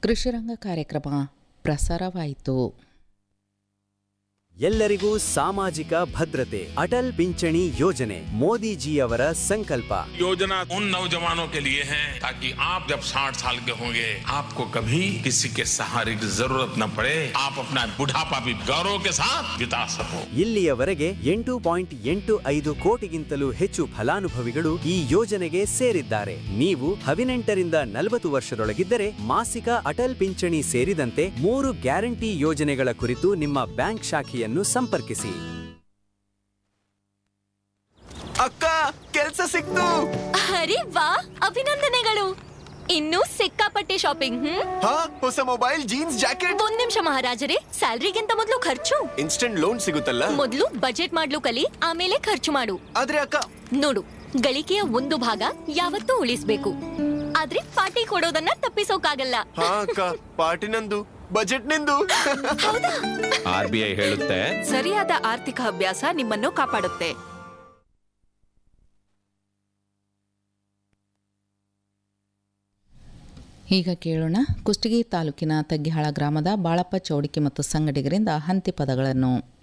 ಕೃಷಿರಂಗ ಕಾರ್ಯಕ್ರಮ ಪ್ರಸಾರವಾಯಿತು. ಎಲ್ಲರಿಗೂ ಸಾಮಾಜಿಕ ಭದ್ರತೆ, ಅಟಲ್ ಪಿಂಚಣಿ ಯೋಜನೆ ಮೋದಿಜಿಯವರ ಸಂಕಲ್ಪ. योजना उन नौजवानों के लिए है ताकि आप जब 60 साल के होंगे आपको कभी किसी के सहारे की जरूरत न पड़े, आप अपना बुढ़ापा भी गौरव के साथ बिता सको. ಇಲ್ಲಿಯವರೆಗೆ 8.85 ಕೋಟಿಗಿಂತಲೂ ಹೆಚ್ಚು ಫಲಾನುಭವಿಗಳು ಈ ಯೋಜನೆಗೆ ಸೇರಿದ್ದಾರೆ. ನೀವು 18ರಿಂದ 40 ವರ್ಷದೊಳಗಿದ್ದರೆ ಮಾಸಿಕ ಅಟಲ್ ಪಿಂಚಣಿ ಸೇರಿದಂತೆ 3 ಗ್ಯಾರಂಟಿ ಯೋಜನೆಗಳ ಕುರಿತು ನಿಮ್ಮ ಬ್ಯಾಂಕ್ ಶಾಖೆಯನ್ನು ಸಂಪರ್ಕಿಸಿ. ಅಕ್ಕ, ಕೆಲ್ಸ ಸಿಕ್ತು. ಅರೆ ವಾ, ಅಭಿನಂದನೆಗಳು. ಇನ್ನೂ ಸಿಕ್ಕಾಪಟ್ಟೆ ಶಾಪಿಂಗ್. ಹೊಸ ಮೊಬೈಲ್, ಜೀನ್ಸ್, ಜಾಕೆಟ್. ಒಂದ್ ನಿಮಿಷ ಮಹಾರಾಜರೇ, ಸ್ಯಾಲ್ರಿಗಿಂತ ಮೊದಲು ಖರ್ಚು. ಇನ್ಸ್ಟೆಂಟ್ ಲೋನ್ ಸಿಗುತ್ತಲ್ಲ. ಮೊದಲು ಬಜೆಟ್ ಮಾಡ್ಲು ಕಲಿ, ಆಮೇಲೆ ಖರ್ಚು ಮಾಡು. ಆದ್ರೆ ಅಕ್ಕ, ನೋಡು, ಗಳಿಕೆಯ ಒಂದು ಭಾಗ ಯಾವತ್ತೂ ಉಳಿಸ್ಬೇಕು, ಆದ್ರೆ ಪಾರ್ಟಿ ಕೊಡೋದನ್ನ ತಪ್ಪಿಸೋಕಾಗಲ್ಲ. ಅಕ್ಕ, ಪಾರ್ಟಿ ನಂದು, ಬಜೆಟ್ ನಿಂದು. RBI ಹೇಳುತ್ತೆ, ಸರಿಯಾದ ಆರ್ಥಿಕ ಅಭ್ಯಾಸ ನಿಮ್ಮನ್ನು ಕಾಪಾಡುತ್ತೆ. ಈಗ ಕೇಳೋಣ ಕುಷ್ಟಗಿ ತಾಲೂಕಿನ ತಗ್ಗಿಹಾಳ ಗ್ರಾಮದ ಬಾಳಪ್ಪ ಚೌಡಿಕೆ ಮತ್ತು ಸಂಗಡಿಗರಿಂದ ಹಂತಿ ಪದಗಳನ್ನು.